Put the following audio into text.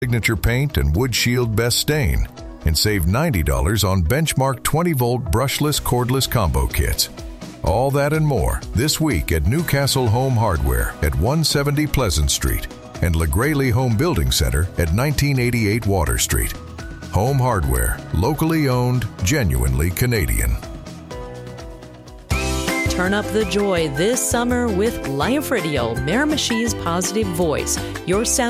Signature Paint and Wood Shield Best Stain, and save $90 on Benchmark 20-volt brushless cordless combo kits. All that and more this week at Newcastle Home Hardware at 170 Pleasant Street and LaGraley Home Building Center at 1988 Water Street. Home Hardware, locally owned, genuinely Canadian. Turn up the joy this summer with Life Radio, Miramichi's positive voice. Your sound